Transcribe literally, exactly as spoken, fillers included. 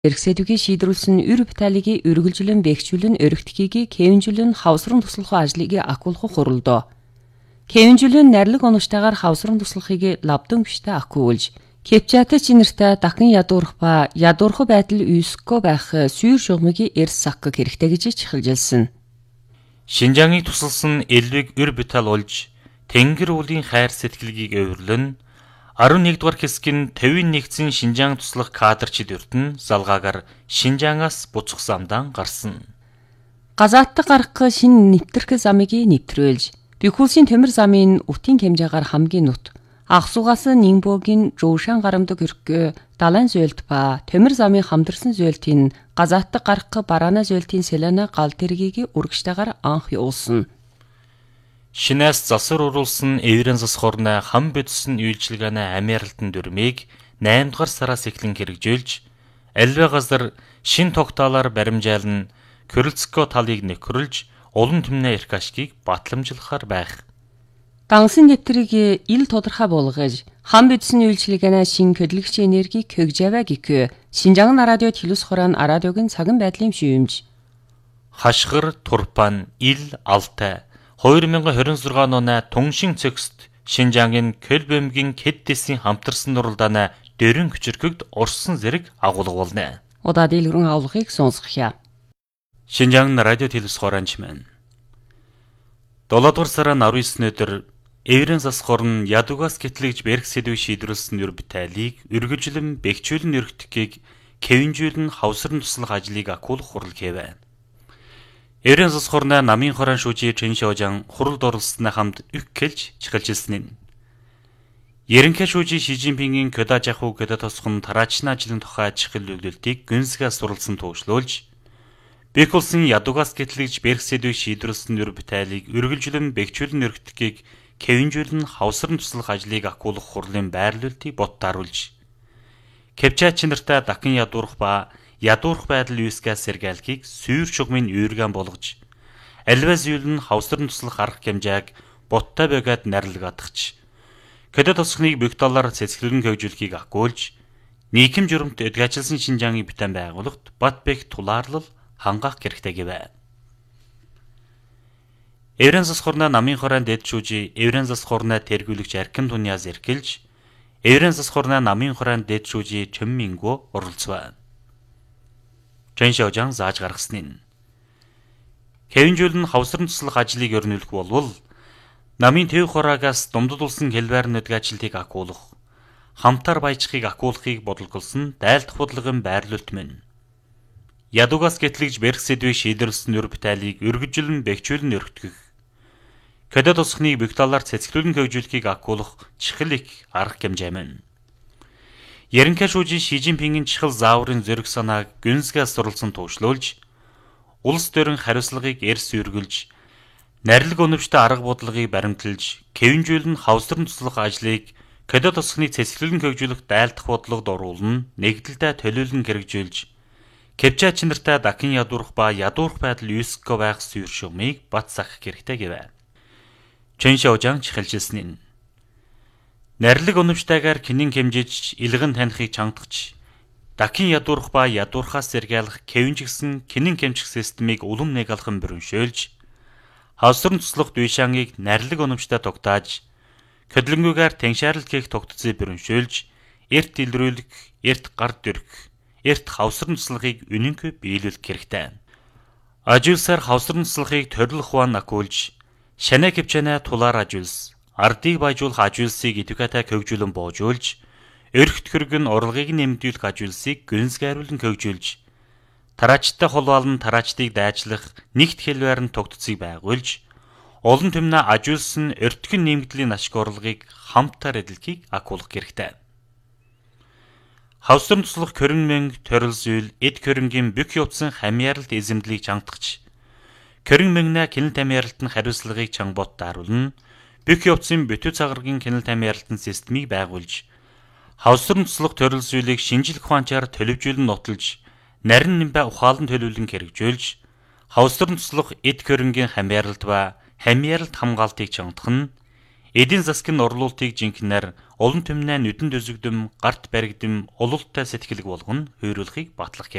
Эрхсэдвийг шийдвэрлсэн эр Виталигийн үргэлжлэн бэхжүүлэн өргөтгийг кевинжүүлэн хавсран туслах ажлыг акуулах хурлдоо. Кевинжүүлэн нарилэг оноштойгоор хавсран туслахыг лавдан гүштэй акуулж, Кепчаатач нэртэй дахин ядуурх ба ядуурх байдал үйсэхгүй байх сүйр шугамыг эрс сакк хэрэгтэй гэж чихэлжилсэн. Шинжааныг тусалсан элвиг эр Витал уулж, Тэнгэр уулын хайр сэтгэлгийг өвөрлөн арван нэгдүгээр хэсгийн тавийн нэгдсэн Шинжаан туслах кадрчид өртөн залгаагаар Шинжаангаас буцах замдаа гарсан. Газааттай гарах шинэ нэвтрэх замыг нэвтрүүлж, Бэхүүлсийн төмөр замын үтийн хэмжээгээр хамгийн нут Ахсугаас Нимбогийн Жоушан гарамдаг өргөө далайн зөөлт ба төмөр замын хамдарсан зөөлтийн газааттай гарах бараана зөөлтийн Селена гал тэргийг урагштайгаар анх явуулсан. Шинээс засвар уруулсан эврэн зас хорны хам бодсон үйлчилгээний амиаралтын дүрмийг наймдугаар сараас эхлэн хэрэгжүүлж, альва газар шин тогтоолоор баримжаалан Крылцко талыг нөхрөлж, улан түмнээ эрх ашгийг батламжлахаар байх. Дансын нэвтрийг ил тодорхой болгож, хам бодсон үйлчилгээний шин хөдөлгөгч энерги көгжаваа гикүү Шинжаан радио телевиз хорон радиогийн цаган байдлын шүүмж. Хашгир Турпан ил алтай хоёр мянган хорин зургаан оны Туншин цэгст Шинжаангийн Көлбөмгийн Кэддисийн хамтарсан нуралдааны дөрөн хүчирхэгд орсон зэрэг агуулгуулна. Удаа дэлгэрэн авлахыг сонсгохъя. Шинжаан радио телевиз хоронч маань. долоодугаар сарын арван есний өдөр эврэн зас хорн ядугаас гэтлэгж берх сэдвийг шийдвэрлсэн эр Виталийг үргэлжлэн бэхжүүлэн өргөтгөхийг кевинжүүлэн хавсран туслах ажлыг акуулах хурал хийвэ. Эврэн зас хорны намын хорон шүүжи Чэншожан хуралд оролцсоны хамт үк хэлж чихэлжилсэн нь. Ерөнхий шүүжи Ши Жинпингийн Кёдажаху Кёда тосхон тараачны ажлын тухай чихэлүүлэлтийг гүнзгээс суралцсан туушлуулж, Бэхүүлсэн ядугаас гэтлэгж берх сэдвийг шийдвэрлсэн эр Виталийг үргэлжлэн бэхжүүлэн өргөтгөхийг кевинжүүлэн хавсран туслах ажлыг акуулах хурлын байрлуулалтыг боттааруулж, Кепчаатач нартай дахин ядуурх ба ядуурх байдал үйсгээс сэргээлхийг сүйр шугамын үүргэн болгож, альва зүйл нь хавсран туслах арга хэмжээг боттой бөгөөд нарилгадагч, Кёда тосхныг бөгтолоор цэцгэлэн хөгжүүлэхийг акуулж, нийгэм журамт эдгэжилсэн Шинжаангийн битэн байгууллагт бат бэх тулаарлал хангаах хэрэгтэй гэвэ. Эврэн зас хорны намын хорон дэд шүүжи эврэн зас хорны тэргүүлэгч Аркин Туниас эрхэлж, эврэн зас хорны намын хорон дэд шүүжи Чөнмингөө оролцваа. Чэншожан зааж гаргасан нь. Кевинжүүлэн хавсран туслах ажлыг өрнүүлэх болвол намын төв хораагаас думдад улсын хэлбээр нүдгаачлалтыг акуулах, хамтар баяжхыг акуулахыг бодлголсон дайлдах бодлогын байрлуулалт мөн. Ядугаас гэтлэгж берх сэдвийг шийдвэрлсэн эр Виталийг үргэлжлэн бэхжүүлэн өргөтгөх, Кёда тосхныг бөгтолоор цэцгэлэн хөгжүүлэхийг акуулах чихэл их арга хэмжээ мөн. Ерөнхий шүүжи Ши Жинпингийн чихэл зааврын зэрэг санааг гүнзгээс суралцсан туушлуулж, улс төрийн хариуцлагыг эрс үргэлж, нарилэг өнөвчтэй арга бодлогыг баримталж, кевинжүүлэн хавсран туслах ажлыг Кёда тосхныг цэцгэлэн хөгжүүлэх дайлдах бодлогод оруулан нэгдэлдээ төлөөлөн хэрэгжүүлж, Кепчаатач нартай дахин ядуурх ба ядуурх байдал үйсэхгүй байх сүйр шугамыг бат сахах хэрэгтэй гэвэ. Чэншожан чихэлжилсэн нь. Нарилэг өнөвчтэйгээр кинэн хэмжиж илгэн танихыг чангадагч, дахин ядуурх ба ядуурхаас сэргээлэх кевинжигсэн кинэн хэмжих системийг улам нэг алхан бүрэншөөлж, хавсран туслах дүйшааныг нарилэг өнөвчтэй тогтааж, хөдөлгөөгөөр тэншаарлт хийх тогтцыг бүрэншөөлж, эрт илрүүлэх, эрт гар дөрөх, эрт хавсран туслахыг үнэнгүй биелүүлэх хэрэгтэй. Ажуулсаар хавсран туслахыг төрөлх ухаан акуулж, шанаа кепчанаа тулаар ажуулс, ардыг баяжуулах ажуулсыг идэвхтэй хөгжүүлэн боожуулж, өрхт хөргөн урлагийг нэмэгдүүлэх ажуулсыг гүнзгийруулан хөгжүүлж, тараачтай холбоолн тараачдыг дайчлах нэгт хэлбээр нь тогтцыг байгуулж, олон түмнээ ажуулсан өртгөн нэмэгдлийн ашиг орлогыг хамтаар эдэлхийг акуулах хэрэгтэй. Хавсран туслах körөн мэнг төрөл зүйл эд körөнгийн бүх явцсан хамьяаралт эзэмдлийг чангадагч, körөн мэнgnэ кинэл тамиаралтын хариуцлагыг чангабот даруулна, бүх явцын бүтүү цагаргийн кинэл тамиаралтын системийг байгуулж, хавсран туслах төрөл зүйлийг шинжлэх ухаанчаар төлөвжүүлэн нотолж, нарийн нэмбэ ухаалан төлөвлөн хэрэгжүүлж, хавсран туслах эд körөнгийн хамьяаралт ба хамьяаралт хамгаалтыг чангадах нь эдийн засгийн орлуулалтыг жинхэнээр улам түмнээ нүдэнд үзэгдэм, гарт баригдэм, улуултай сэтгэлэг болгоно хүйрүүлэхийг батлах